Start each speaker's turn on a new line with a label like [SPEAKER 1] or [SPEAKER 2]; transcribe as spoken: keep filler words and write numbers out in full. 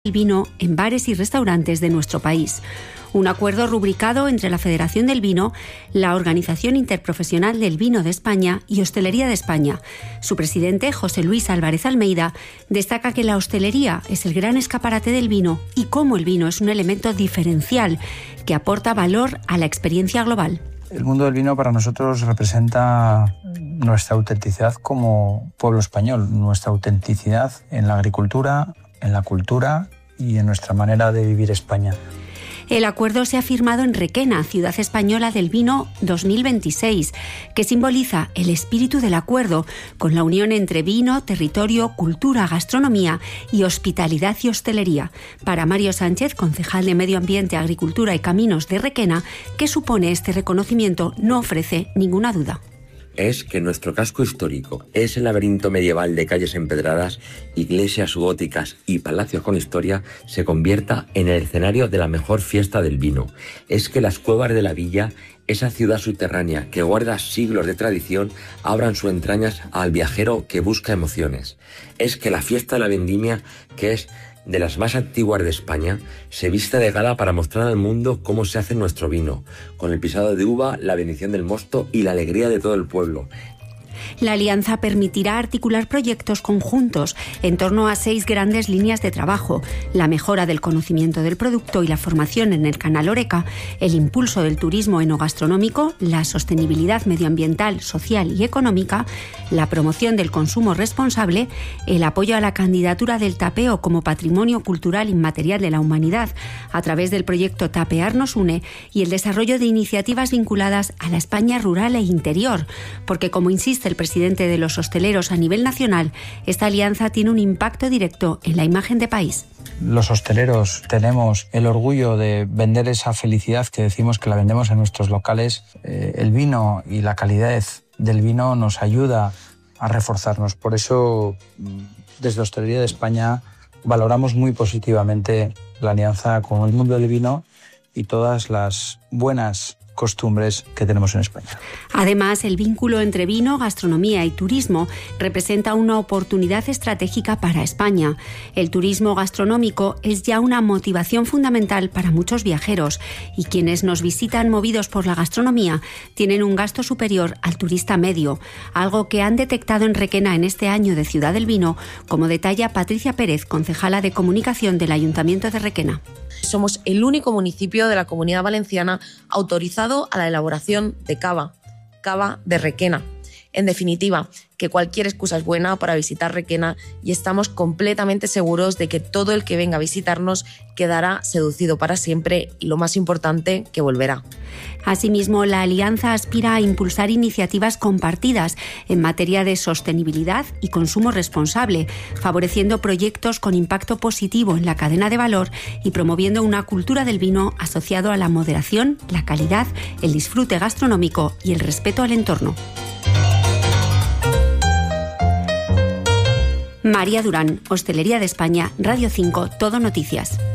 [SPEAKER 1] el vino en bares y restaurantes de nuestro país. Un acuerdo rubricado entre la Federación del Vino, la Organización Interprofesional del Vino de España y Hostelería de España. Su presidente, José Luis Álvarez Almeida, destaca que la hostelería es el gran escaparate del vino y cómo el vino es un elemento diferencial que aporta valor a la experiencia global.
[SPEAKER 2] El mundo del vino para nosotros representa nuestra autenticidad como pueblo español, nuestra autenticidad en la agricultura, en la cultura y en nuestra manera de vivir España.
[SPEAKER 1] El acuerdo se ha firmado en Requena, Ciudad Española del Vino dos mil veintiséis, que simboliza el espíritu del acuerdo, con la unión entre vino, territorio, cultura, gastronomía y hospitalidad y hostelería. Para Mario Sánchez, concejal de Medio Ambiente, Agricultura y Caminos de Requena, ¿qué supone este reconocimiento? No ofrece ninguna duda.
[SPEAKER 3] Es que nuestro casco histórico, ese laberinto medieval de calles empedradas, iglesias góticas y palacios con historia, se convierta en el escenario de la mejor fiesta del vino. Es que las cuevas de la villa, esa ciudad subterránea que guarda siglos de tradición, abran sus entrañas al viajero que busca emociones. Es que la fiesta de la vendimia, que es de las más antiguas de España, se viste de gala para mostrar al mundo cómo se hace nuestro vino, con el pisado de uva, la bendición del mosto y la alegría de todo el pueblo.
[SPEAKER 1] La alianza permitirá articular proyectos conjuntos en torno a seis grandes líneas de trabajo: la mejora del conocimiento del producto y la formación en el canal Horeca, el impulso del turismo enogastronómico, la sostenibilidad medioambiental, social y económica, la promoción del consumo responsable, el apoyo a la candidatura del tapeo como patrimonio cultural inmaterial de la humanidad a través del proyecto Tapear nos une y el desarrollo de iniciativas vinculadas a la España rural e interior, porque, como insiste el presidente de los hosteleros a nivel nacional, esta alianza tiene un impacto directo en la imagen de país.
[SPEAKER 2] Los hosteleros tenemos el orgullo de vender esa felicidad que decimos que la vendemos en nuestros locales. Eh, el vino y la calidez del vino nos ayuda a reforzarnos. Por eso, desde Hostelería de España, valoramos muy positivamente la alianza con el mundo del vino y todas las buenas costumbres que tenemos en España.
[SPEAKER 1] Además, el vínculo entre vino, gastronomía y turismo representa una oportunidad estratégica para España. El turismo gastronómico es ya una motivación fundamental para muchos viajeros y quienes nos visitan movidos por la gastronomía tienen un gasto superior al turista medio, algo que han detectado en Requena en este año de Ciudad del Vino, como detalla Patricia Pérez, concejala de comunicación del Ayuntamiento de Requena.
[SPEAKER 4] Somos el único municipio de la Comunidad Valenciana autorizado a la elaboración de cava, cava de Requena. En definitiva, que cualquier excusa es buena para visitar Requena y estamos completamente seguros de que todo el que venga a visitarnos quedará seducido para siempre y, lo más importante, que volverá.
[SPEAKER 1] Asimismo, la alianza aspira a impulsar iniciativas compartidas en materia de sostenibilidad y consumo responsable, favoreciendo proyectos con impacto positivo en la cadena de valor y promoviendo una cultura del vino asociado a la moderación, la calidad, el disfrute gastronómico y el respeto al entorno. María Durán, Hostelería de España, Radio cinco, Todo Noticias.